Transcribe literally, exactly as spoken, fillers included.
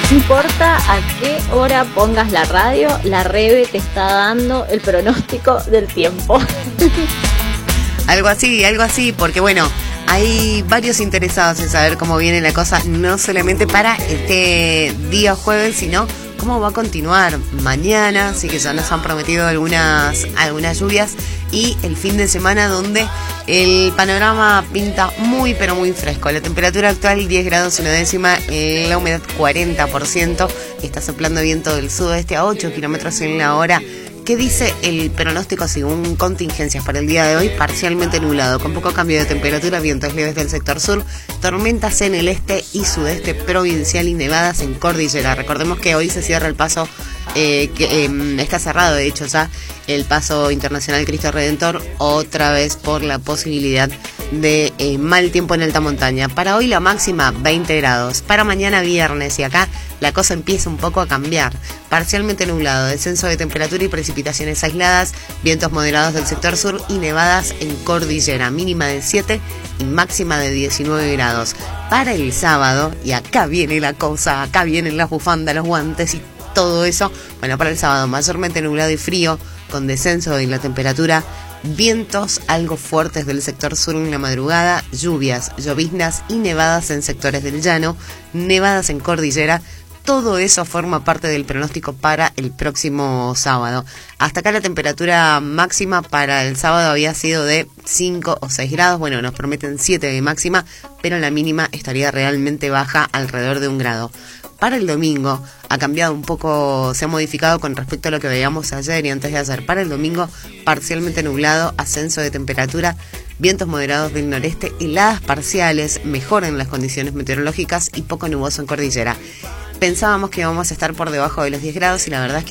No importa a qué hora pongas la radio, la Rebe te está dando el pronóstico del tiempo. Algo así, algo así, porque bueno, hay varios interesados en saber cómo viene la cosa, no solamente para este día jueves, sino cómo va a continuar mañana. Así que ya nos han prometido algunas, algunas lluvias y el fin de semana donde el panorama pinta muy pero muy fresco. La temperatura actual diez grados una décima, la humedad cuarenta por ciento, está soplando viento del sudoeste a ocho kilómetros en la hora. ¿Qué dice el pronóstico según contingencias para el día de hoy? Parcialmente nublado, con poco cambio de temperatura, vientos leves del sector sur, tormentas en el este y sudeste provincial y nevadas en cordillera. Recordemos que hoy se cierra el paso, eh, que eh, está cerrado de hecho ya, el paso internacional Cristo Redentor, otra vez por la posibilidad de eh, mal tiempo en alta montaña. Para hoy la máxima veinte grados, para mañana viernes, y acá la cosa empieza un poco a cambiar. Parcialmente nublado, descenso de temperatura y precipitaciones aisladas, vientos moderados del sector sur y nevadas en cordillera, mínima de siete y máxima de diecinueve grados. Para el sábado, y acá viene la cosa, acá vienen las bufandas, los guantes y todo eso. Bueno, para el sábado mayormente nublado y frío, con descenso en la temperatura, vientos algo fuertes del sector sur en la madrugada, lluvias, lloviznas y nevadas en sectores del llano, nevadas en cordillera. Todo eso forma parte del pronóstico para el próximo sábado. Hasta acá la temperatura máxima para el sábado había sido de cinco o seis grados. Bueno, nos prometen siete de máxima, pero la mínima estaría realmente baja, alrededor de un grado. Para el domingo ha cambiado un poco, se ha modificado con respecto a lo que veíamos ayer y antes de ayer. Para el domingo, parcialmente nublado, ascenso de temperatura, vientos moderados del noreste, heladas parciales, mejoran las condiciones meteorológicas y poco nuboso en cordillera. Pensábamos que íbamos a estar por debajo de los diez grados y la verdad es que